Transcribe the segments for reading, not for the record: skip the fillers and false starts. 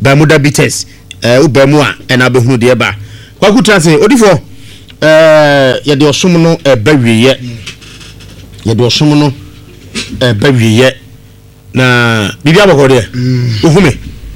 Bermuda bitters ubemua and abehunu de ba kwa kutrase odifo ye de osum no bawiye ye de osum no bawiye na bibi abakode uhume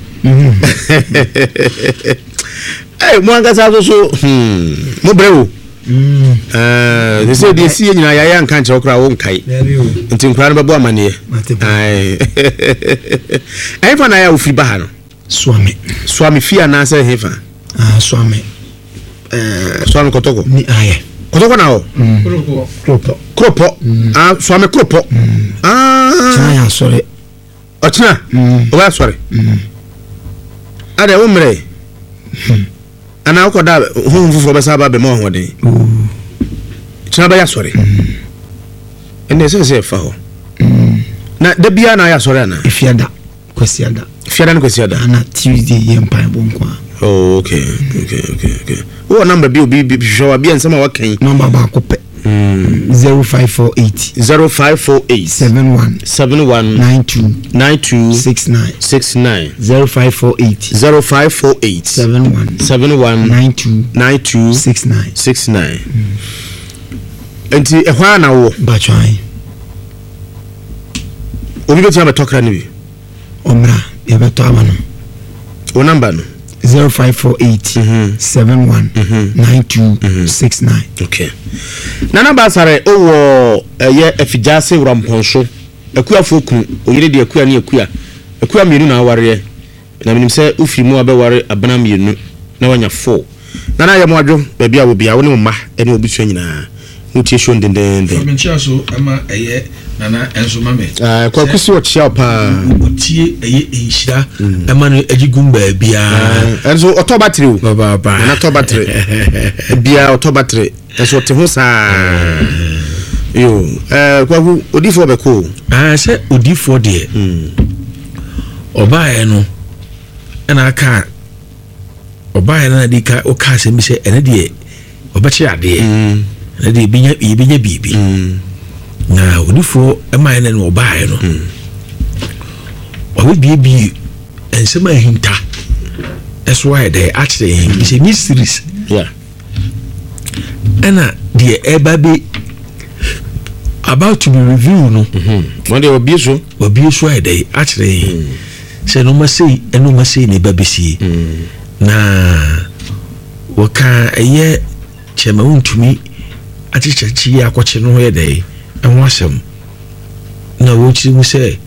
mo angasa so mo brewo they say they see nyina ya nka nche okra wo nkai nti nkra no bebo amane ai fa na ya ofi ba ha no swami fia na say hefa swami kotoko ni aye kotoko na o kropo swami kropo chaya sorry ochina o ba sorry ade wo mre ana ko da hu fufu ba sa ba be mo hode china ba ya sorry ene se fa ho na da bia na ya sorry na ifiada kwesiada na Tuesday yempa bonkwa. Oh, okay. Oh, number be show be nsema wa kan number ba ko pe 0548 71 92 69 0548 71 92 69 enti ehwa na wo ba twan obi be tia be tokra ni bi omra e be to amano o number no 0548 71 92 69. Okay. Nana basare owo ye efijase wramponso akua foku oyire de akua ni akua mienu na aware na minim se ufimu abeware abana mienu na wanya 4 nana ye moadwo ba bia wo bia wo ne mma ene obitua nyina mutie show ndendende mentia so ama eye nana enso mame kwa kusi wo chia pa otie eye enhira ama no agigum ba bia enso auto battery baba na auto battery bia auto battery enso te ho sa yo kwa odifo be ko se odifo de obae no na aka obae na dika o ka se mi se ene de obachi ade na de binya bibi na odifo ema ene no obae no obi bibi ensema hinta eso why they actually is a mysteries yeah ana de eba be about to be reviewed no when they obi so why they actually say no ma say ne babisi na waka eye chema untumi achichachi akwache no he dey enwasem na wochi mu say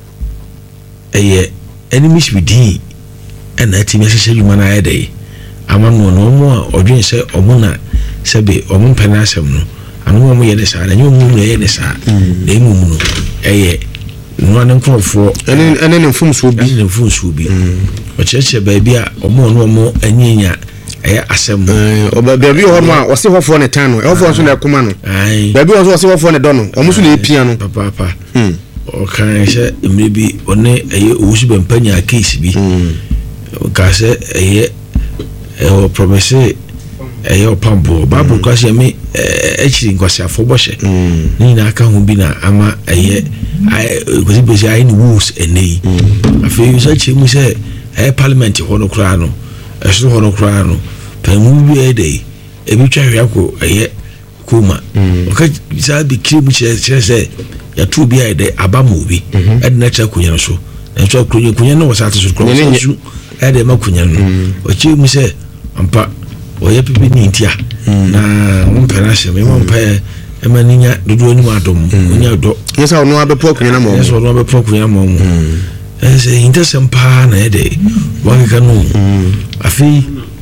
eye enemies within and that me say you man I dey amano no mo odwen say omuna sebe omun penasem no anu mo ye ne sa na nyu mu ye ne sa na emu mu no eye no an nkrofo ene ne mfumso bi o cheche ba bia omo no mo anyinya eye asem oba bia bi ho no a o se hofo ne tan no e hofo so na ekoma no ba bi o se hofo ne do no omo so na epia no papa o kan se maybe one eye owusu be mpanya case bi o ka se eye o promise eye o pambo babu kwa se me echiri nkwase afoboshe ni na aka hu bi na ama eye gozi bezi ai ni wus enei afi so chi mu se parliament ho no kra no eso ho no kra no pamu bi ede ebi twa hwe akọ eye kuma o ka sa bi kire mu che se ya tu bi ede abamu bi ede na cha kunya no so na cha kunya no wasa to so kro so ede makunya no o chi mu se ampa o ye pipi ni ntia na mpera se me mpa emaninya dodo ni madom onya do yesa ono abepo kunya na mo yesa ono abepo kunya mo ese intesem pa na ede waka no afi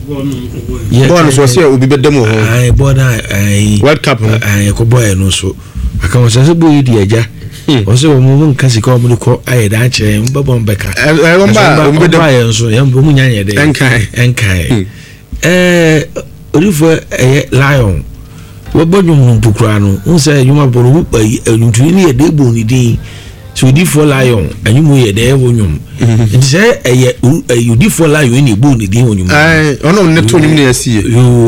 bon so se obi bedem ho ai bona ai world cup ai ko boy no so aka mo se boy di aja o se o mu nka sika o mu ko ai da kire mbabo mbeka o mba o bedem ai so yam bo mu nyanya de enkai orifo lion we bodum mpukura no unse yuma boru ntuni ne de bo ni din so orifo lion anyumu ye de wonyum nti se orifo lion ni bo ni din wonyum ono ne to nyum ne asie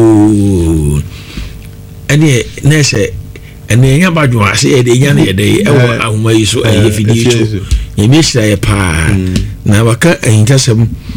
yo ene na se ene nya badwo ase ye de nya ne de ewo ahoma yi so fidie so ye me hira ye pa na waka ahintasem